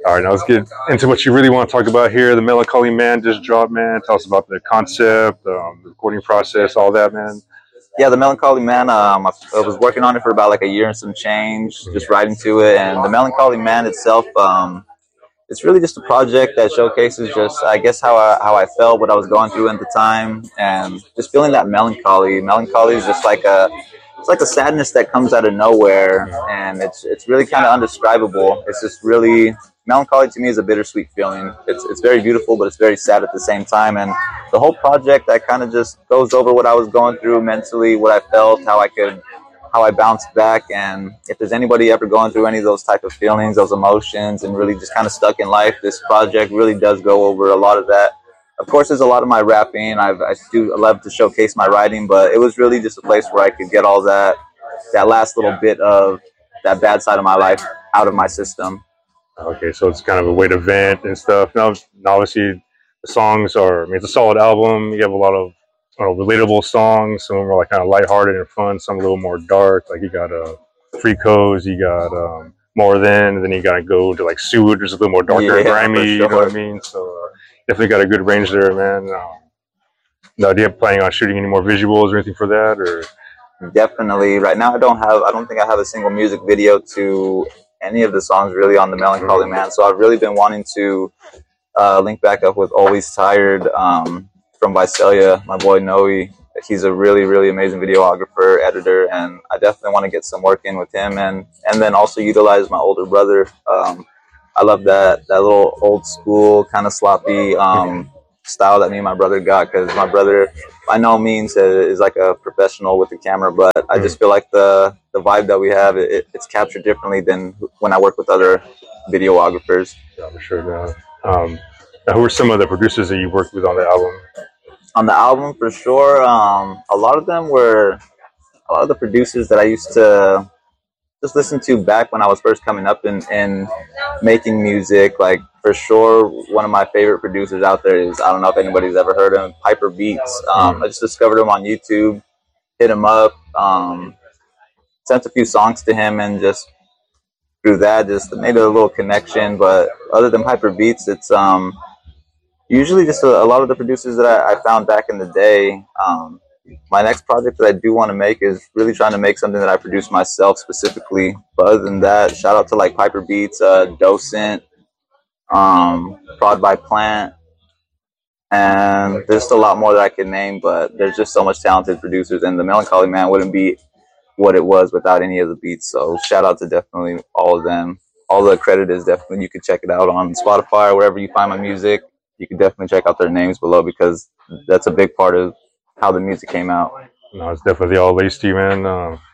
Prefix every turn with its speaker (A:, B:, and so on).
A: All right, now let's get into what you really want to talk about here. The Melancholy Man just dropped, man. Tell us about the concept, the recording process, all that, man.
B: Yeah, the Melancholy Man. I was working on it for about like a year and some change, just writing to it. And the Melancholy Man itself, it's really just a project that showcases just, I guess, how I felt, what I was going through at the time, and just feeling that melancholy. Melancholy is just like it's like a sadness that comes out of nowhere, and it's really kind of undescribable. It's just really melancholy to me is a bittersweet feeling. It's very beautiful, but it's very sad at the same time. And the whole project, that kind of just goes over what I was going through mentally, what I felt, how I bounced back. And if there's anybody ever going through any of those type of feelings, those emotions, and really just kind of stuck in life, this project really does go over a lot of that. Of course, there's a lot of my rapping. I do love to showcase my writing, but it was really just a place where I could get all that last little bit of that bad side of my life out of my system.
A: Okay, so it's kind of a way to vent and stuff. Now obviously, the songs are, I mean, it's a solid album. You have a lot of relatable songs. Some are like kind of lighthearted and fun. Some a little more dark. Like you got Free Codes, you got More Than, and then you got to go to like Sewage, which is a little more darker and grimy. Sure. You know what I mean? So definitely got a good range there, man. Now, do you have planning on shooting any more visuals or anything for that, or?
B: Definitely. Right now, I don't think I have a single music video to any of the songs really on the Melancholy Man. So I've really been wanting to link back up with Always Tired from Visalia, my boy Noe. He's a really, really amazing videographer, editor, and I definitely want to get some work in with him, and then also utilize my older brother. I love that little old school kind of sloppy style that me and my brother got, because my brother by no means is like a professional with the camera, but I just feel like the vibe that we have, it's captured differently than when I work with other videographers.
A: Yeah, for sure. Now, who are some of the producers that you worked with on the album?
B: On the album, for sure, a lot of the producers that I used to just listen to back when I was first coming up in making music. Like, for sure, one of my favorite producers out there is, I don't know if anybody's ever heard of him, Piper Beats. I just discovered him on YouTube, hit him up, sent a few songs to him, and just through that just made a little connection. But other than Piper Beats, it's usually just a lot of the producers that I found back in the day. My next project that I do want to make is really trying to make something that I produce myself specifically. But other than that, shout out to like Piper Beats, Docent, Prod by Plant, and there's a lot more that I could name, but there's just so much talented producers, and the Melancholy Man wouldn't be what it was without any of the beats. So shout out to definitely all of them. All the credit is definitely, you can check it out on Spotify or wherever you find my music. You can definitely check out their names below, because that's a big part of how the music came out.
A: No, it's definitely all laced to you, man.